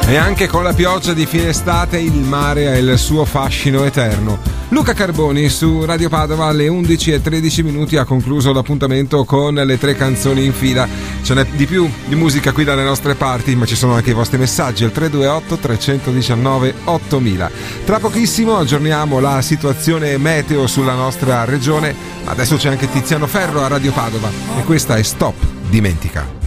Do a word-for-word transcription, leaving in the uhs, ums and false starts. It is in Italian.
E anche con la pioggia di fine estate il mare ha il suo fascino eterno. Luca Carboni su Radio Padova alle undici e tredici minuti ha concluso l'appuntamento con le tre canzoni in fila. Ce n'è di più di musica qui dalle nostre parti, ma ci sono anche i vostri messaggi al tre due otto tre uno nove ottomila. Tra pochissimo aggiorniamo la situazione meteo sulla nostra regione, ma adesso c'è anche Tiziano Ferro a Radio Padova e questa è Stop Dimentica.